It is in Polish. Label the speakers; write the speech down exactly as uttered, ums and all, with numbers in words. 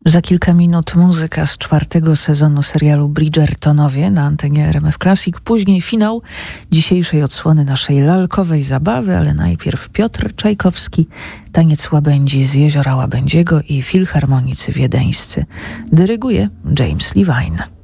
Speaker 1: Za kilka minut muzyka z czwartego sezonu serialu Bridgertonowie na antenie R M F Classic. Później finał dzisiejszej odsłony naszej lalkowej zabawy, ale najpierw Piotr Czajkowski, Taniec Łabędzi z Jeziora Łabędziego i Filharmonicy Wiedeńscy. Dyryguje James Levine.